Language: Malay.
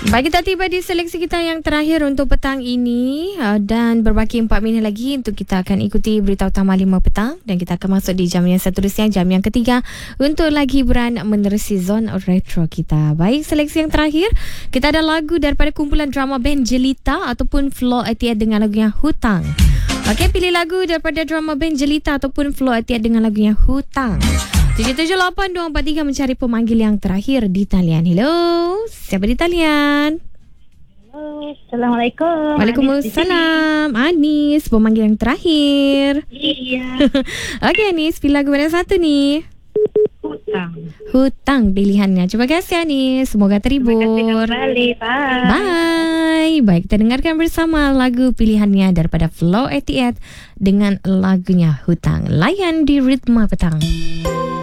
Baik, kita tiba di seleksi kita yang terakhir untuk petang ini dan berbaki 4 minit lagi untuk kita akan ikuti berita utama 5 petang dan kita akan masuk di jam yang seterusnya, jam yang ketiga untuk lagi hiburan menerusi zon retro kita. Baik, seleksi yang terakhir kita ada lagu daripada kumpulan drama band Jelita ataupun Flow Etiat dengan lagunya Hutang. Okey, pilih lagu daripada drama band Jelita ataupun Flow Etiat dengan lagunya Hutang. 778-243 mencari pemanggil yang terakhir di talian. Hello, siapa di talian? Halo, Assalamualaikum. Waalaikumsalam. Anis, pemanggil yang terakhir. Iya. Okey Anis, pilih lagu mana satu ni? Hutang pilihannya. Terima kasih Anis, semoga terhibur. Terima kasih kembali. Bye. Bye. Baik, kita dengarkan bersama lagu pilihannya daripada Flow 88 dengan lagunya Hutang. Layan di Ritma Petang.